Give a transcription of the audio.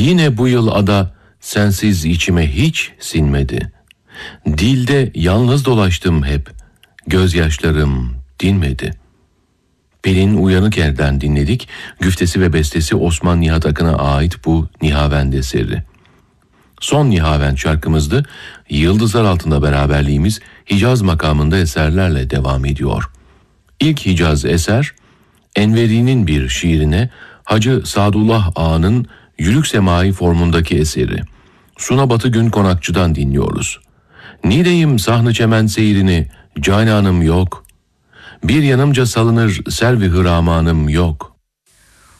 Yine bu yıl ada sensiz içime hiç sinmedi. Dilde yalnız dolaştım hep, gözyaşlarım dinmedi. Pelin Uyanıker'den dinledik. Güftesi ve bestesi Osman Nihat Akın'a ait bu Nihavend eseri. Son Nihavend şarkımızdı. Yıldızlar Altında beraberliğimiz Hicaz makamında eserlerle devam ediyor. İlk Hicaz eser, Enveri'nin bir şiirine Hacı Sadullah Ağa'nın Yülük Semai formundaki eseri. Suna Batı Gün Konakçı'dan dinliyoruz. Nideyim sahne çemen seyrini, cananım yok. Bir yanımca salınır servi hıramanım yok.